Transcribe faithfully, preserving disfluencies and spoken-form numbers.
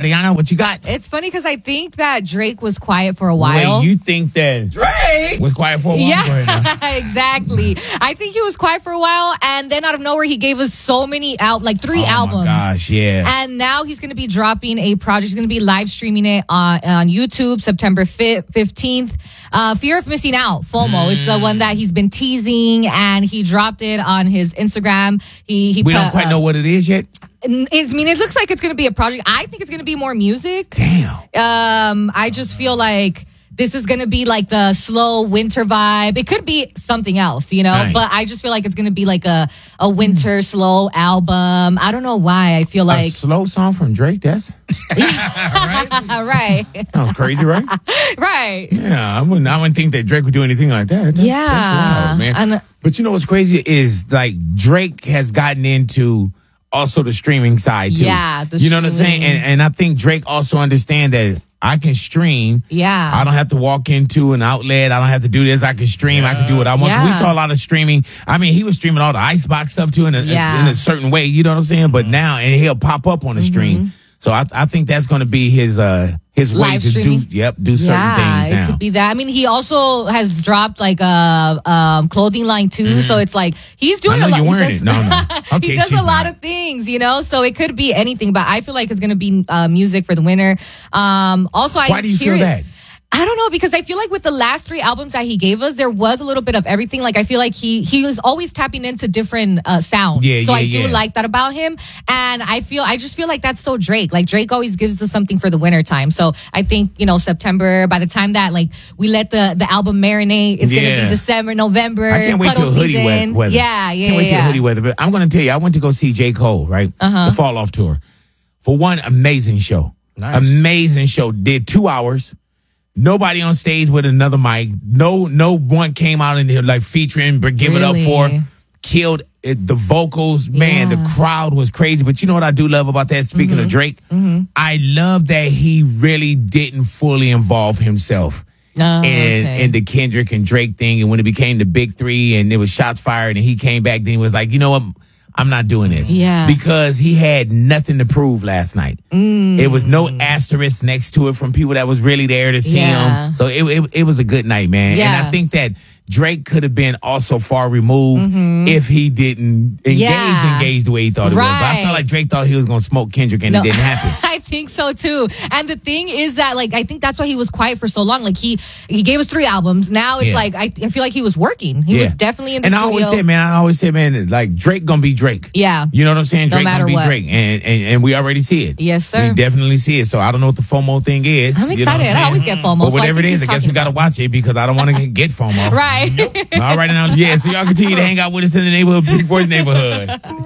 Ariana, what you got? It's funny because I think that Drake was quiet for a while. Wait, you think that Drake was quiet for a while? Yeah, exactly. I think he was quiet for a while, and then out of nowhere, he gave us so many out, like three oh albums. Oh my gosh, yeah. And now he's going to be dropping a project. He's going to be live streaming it on, on YouTube September fifteenth. Uh, Fear of Missing Out, FOMO. Mm. It's the one that he's been teasing, and he dropped it on his Instagram. He, he we put, don't quite uh, know what it is yet. It, I mean, it looks like it's going to be a project. I think it's going to be more music. Damn. Um, I just feel like this is going to be like the slow winter vibe. It could be something else, you know, Dang. but I just feel like it's going to be like a, a winter slow album. I don't know why. I feel like a slow song from Drake. That's right. right. Sounds crazy, right? Right. Yeah, I wouldn't. I wouldn't think that Drake would do anything like that. That's, yeah, that's wild, man. And, uh, but you know what's crazy is like Drake has gotten into also the streaming side too. Yeah, the you know what I'm streaming. saying? And and I think Drake also understands that I can stream. Yeah. I don't have to walk into an outlet. I don't have to do this. I can stream. Yeah. I can do what I want. Yeah. We saw a lot of streaming. I mean, he was streaming all the Icebox stuff too in a, yeah. in a certain way. You know what I'm saying? But now, and he'll pop up on the stream. Mm-hmm. So I, I think that's going to be his uh his way Live to streaming. do yep do certain yeah, things now. It could be that. I mean, he also has dropped like a um, clothing line too. Mm-hmm. So it's like he's doing I know a lot. You're wearing does, it. No, no. Okay, he does a lot not. of things, you know. So it could be anything. But I feel like it's going to be uh, music for the winter. Um, also, I why do you hear feel it, that? I don't know, because I feel like with the last three albums that he gave us, there was a little bit of everything. Like, I feel like he he was always tapping into different uh, sounds. Yeah, so yeah, I do yeah. like that about him. And I feel, I just feel like that's so Drake. Like, Drake always gives us something for the winter time. So I think, you know, September, by the time that, like, we let the, the album marinate, it's yeah. going to be December, November. I can't wait till hoodie season. weather. Yeah, yeah, Can't wait yeah. till hoodie weather. But I'm going to tell you, I went to go see J. Cole, right? Uh-huh. The Fall Off Tour. For one, amazing show. Nice. Amazing show. Did two hours. Nobody on stage with another mic. No, no one came out and like featuring, but give Really? it up for. Killed it, the vocals. Man, Yeah. the crowd was crazy. But you know what I do love about that? Speaking Mm-hmm. of Drake, Mm-hmm. I love that he really didn't fully involve himself. Oh, and okay. and the Kendrick and Drake thing, and when it became the big three, and there was shots fired, and he came back, then he was like, you know what, I'm not doing this, Yeah. because he had nothing to prove last night. Mm. It was no asterisk next to it from people that was really there to see Yeah. him. So it, it it was a good night, man. Yeah. And I think that Drake could have been also far removed Mm-hmm. if he didn't engage, Yeah. engage the way he thought he would. But I Right. felt like Drake thought he was going to smoke Kendrick, and No. it didn't happen. I think so too. And the thing is that, like, I think that's why he was quiet for so long. Like, he he gave us three albums. Now it's Yeah. like I, I feel like he was working. He Yeah. was definitely in the and studio. I always said, man, I always said, man, like Drake gonna be Drake. Yeah. You know what I'm saying? No Drake matter gonna be what. Drake. And, and and we already see it. Yes, sir. We definitely see it. So I don't know what the FOMO thing is. I'm You know what excited. I saying? always get FOMO. But so I whatever it think is, he's I guess we talking gotta about- watch it because I don't want to get FOMO. Right. All right, now, yeah. So y'all continue to hang out with us in the neighborhood, Big Boys neighborhood.